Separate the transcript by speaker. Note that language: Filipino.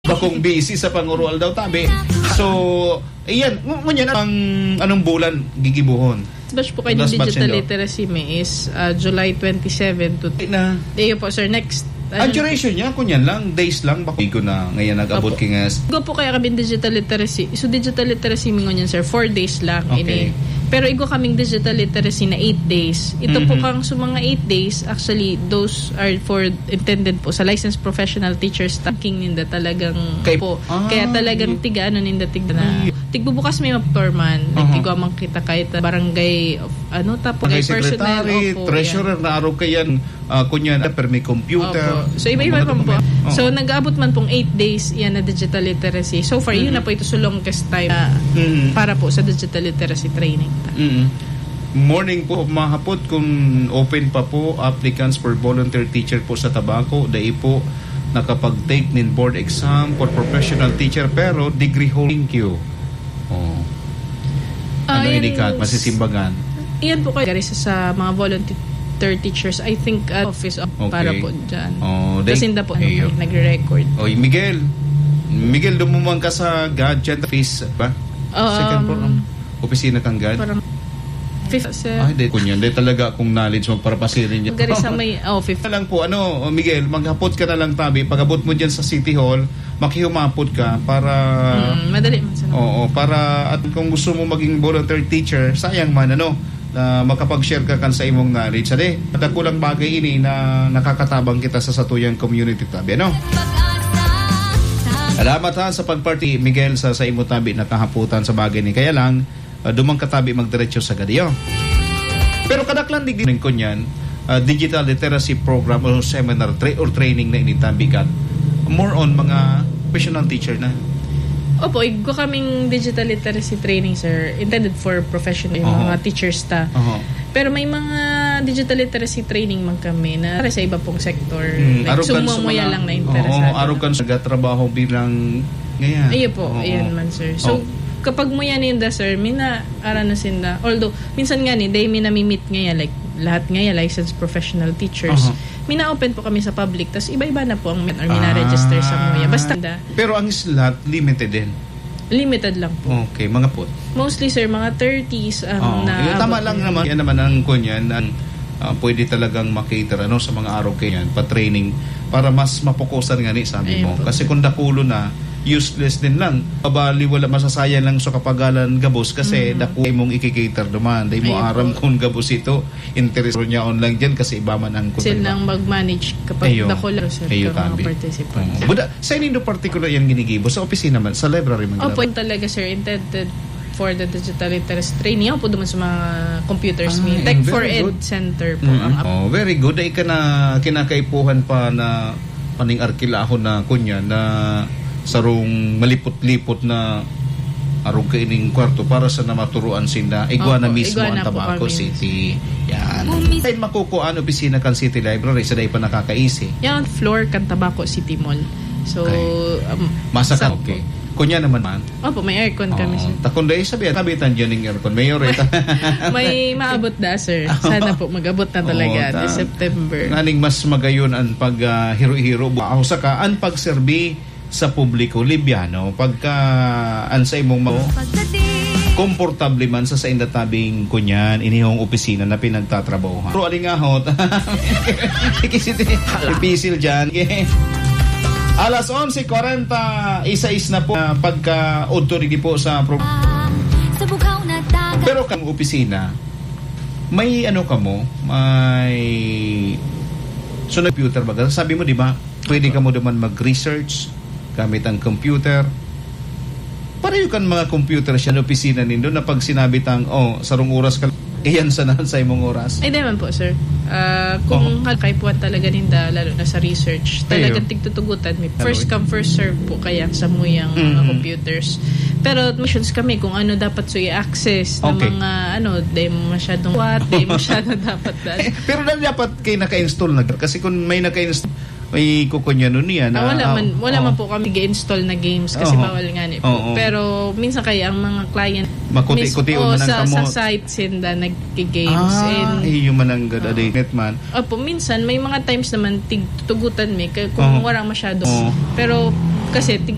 Speaker 1: bakong busy sa pangurual daw tabi. So, iyan, ngunyan ang anong bulan gigibuhon.
Speaker 2: Batch po kayo ng digital literacy may is July 27 to... Iyo po, sir. Next.
Speaker 1: Ang duration niya, kunyan lang, days lang, bako ko na ngayon nag-abot kingas.
Speaker 2: Igo po kaya kami digital literacy. So, digital literacy mo ngunyan, sir, 4 days lang.
Speaker 1: Okay.
Speaker 2: Pero igo kaming digital literacy na 8 days. Ito po kang sa mga 8 days, actually, those are for intended po sa licensed professional teachers. Tanking ninda talagang po. Kaya talagang tiga, ninda na. Tigbubukas may maptorman. Igo amang kita kahit barangay of, tapos personnel.
Speaker 1: Secretary, treasurer na araw kayan. Kunyan, per may computer.
Speaker 2: So, iba-iba pa po. So, nag-aabot man pong 8 days yan na digital literacy. So far, yun na po ito sa longest time para po sa digital literacy training.
Speaker 1: Morning po, mahapot kung open pa po applicants for volunteer teacher po sa Tabaco. Dahil po nakapag-take nin board exam for professional teacher pero degree holding you. Ano inikat? Masisimbagan?
Speaker 2: Iyan po kayo sa mga volunteer teachers, I think office para po dyan. Kasi hindi po nagre-record.
Speaker 1: Miguel, dumumang ka sa gadget office ba? Second floor opisina kang guard?
Speaker 2: Parang fifth, sir.
Speaker 1: Hindi kunyan. Hindi talaga akong knowledge magparapasirin niya.
Speaker 2: Gari sa may fifth.
Speaker 1: Lang po, Miguel, maghapot ka na lang tabi. Pag-abot mo dyan sa City Hall, makihumapot ka para...
Speaker 2: madali man sana.
Speaker 1: Para at kung gusto mo maging volunteer teacher, sayang man, na makapag-share ka kan sa imong knowledge. At kulang bagay ini na nakakatabang kita sa satuyang community tabi, Salamat sa pagparty, Miguel, sa imo tabi na kahaputan sa bagay ni. Kaya lang, dumang katabi magdiretso sa gadiyo. Pero kadaklan digin ko niyan, digital literacy program o seminar or training na initabigan. More on mga professional teacher na.
Speaker 2: Opo, igo kaming digital literacy training, sir. Intended for professional, mga teachers ta. Pero may mga digital literacy training man kami na sa iba pong sector. Sumumoya lang na interesado.
Speaker 1: Arugan sa trabaho bilang ngayon.
Speaker 2: Ayo po, ayan man, sir. So, kapag mo yan inda, sir, aranasin na. Although, minsan nga day minamimit ngayon, like, lahat ngayon, licensed professional teachers. Mina-open po kami sa public, tas iba-iba na po ang mina-register sa MOYA. Basta
Speaker 1: pero ang slot, limited din?
Speaker 2: Limited lang po.
Speaker 1: Okay, mga po.
Speaker 2: Mostly, sir, mga 30s ang
Speaker 1: tama lang naman. Yan naman ang kunyan. Pwede talagang makater sa mga araw kayan, pa-training, para mas mapokusan nga sabi mo. Kasi kung dakulo na, useless din lang. Pabali wala masasayang lang sa kapagalan gabos kasi dako mong ikikater duman. Day mo aram kung gabos ito. Interest niya online dyan kasi iba man ang
Speaker 2: silang mag-manage kapag dako lang sa mga participants.
Speaker 1: Buda, sa inindo particular yan ginigibo? Sa opisina man? Sa library man?
Speaker 2: Opo, talaga, sir. Intended for the digital literacy training. Ako po duman sa mga computers Tech for Ed Center po.
Speaker 1: Very good. Ay ka na kinakaipuhan pa na paning arkilahon na kunya na sarong malipot-lipot na arong kaining kwarto para sa namaturuan sinda Iguana mismo ang Tabaco City. Yan. Ay makukuan opisina kan City Library sa day pa nakakaisi.
Speaker 2: Yan floor kan Tabaco City Mall. So
Speaker 1: masaka okay. Kunya naman man.
Speaker 2: Opo, may aircon kami, sir.
Speaker 1: Takon day sabitan dyan ng aircon. Mayor
Speaker 2: may maabot da, sir. Sana po mag-abot na talaga this September.
Speaker 1: Nganing mas magayon ang pag hiro-hiro. Ako saka ang pagserbi sa publiko libyano pagka ansay mong komportable man sa indatabing kunyan inihong opisina na pinagtatrabaho. Pero alingahot ipisil dyan. Alas 11:40 isa-is na po pagka authority po sa pero kang opisina may may computer ba? Sabi mo di ba pwede ka mo naman mag-research gamit ang computer. Pareho kan mga computer siya na opisina nindo na pag sinabi tang sarong oras ka iyan sa imong oras.
Speaker 2: Ay naman po, sir. Kung kaipuan talaga ninda lalo na sa research, talagang tigtutugutan may first come first serve po kaya sa muyang mga computers. Pero missions kami kung ano dapat so i-access ng mga di masyadong di masyado dapat
Speaker 1: pero dapat kay naka-install na kasi kung may naka-install may kukunya nun niya na
Speaker 2: wala man po kami gi-install na games kasi bawal nga po. Pero minsan kaya ang mga client
Speaker 1: makuti-kuti
Speaker 2: sa site sinda nag-games
Speaker 1: yung manang net man.
Speaker 2: Opo, minsan may mga times naman tigtugutan kung warang masyado. Pero kasi